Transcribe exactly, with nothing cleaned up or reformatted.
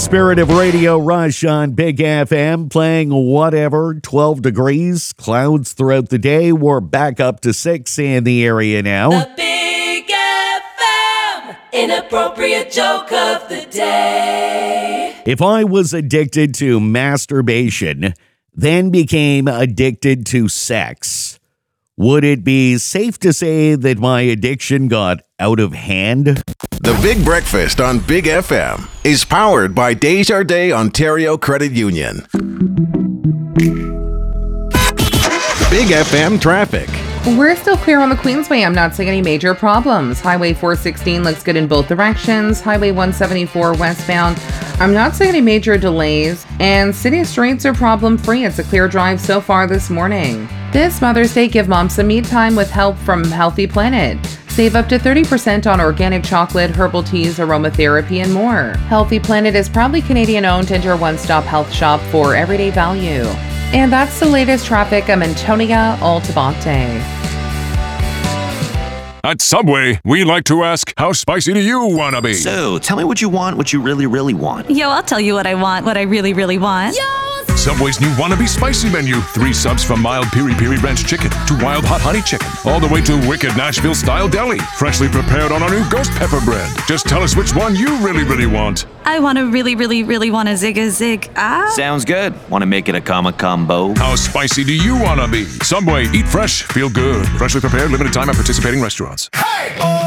Spirit of Radio Rush on Big F M, playing whatever, twelve degrees, clouds throughout the day. We're back up to six in the area now. The Big F M Inappropriate Joke of the Day. If I was addicted to masturbation, then became addicted to sex, would it be safe to say that my addiction got out of hand? The Big Breakfast on Big F M is powered by Desjardins Ontario Credit Union. Big F M traffic. We're still clear on the Queensway. I'm not seeing any major problems. Highway four sixteen looks good in both directions. Highway one seventy-four westbound, I'm not seeing any major delays. And city streets are problem-free. It's a clear drive so far this morning. This Mother's Day, give mom some me time with help from Healthy Planet. Save up to thirty percent on organic chocolate, herbal teas, aromatherapy, and more. Healthy Planet is proudly Canadian-owned and your one-stop health shop for everyday value. And that's the latest traffic. I'm Antonia Altabate. At Subway, we like to ask, how spicy do you want to be? So, tell me what you want, what you really, really want. Yo, I'll tell you what I want, what I really, really want. Yo! Subway's new Wannabe Spicy Menu. Three subs from mild Piri Piri Ranch Chicken to wild hot honey chicken. All the way to wicked Nashville-style deli. Freshly prepared on our new ghost pepper bread. Just tell us which one you really, really want. I want to really, really, really want a zig a zig. Ah. Sounds good. Want to make it a comma combo? How spicy do you want to be? Subway, eat fresh, feel good. Freshly prepared, limited time at participating restaurants. Hey!